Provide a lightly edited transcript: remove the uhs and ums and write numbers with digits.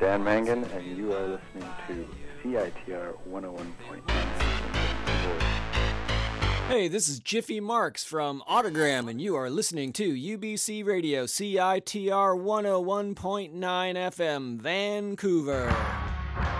Dan Mangan, and you are listening to CITR 101.9. Hey, this is Jiffy Marks from Autogram, and you are listening to UBC Radio CITR 101.9 FM, Vancouver.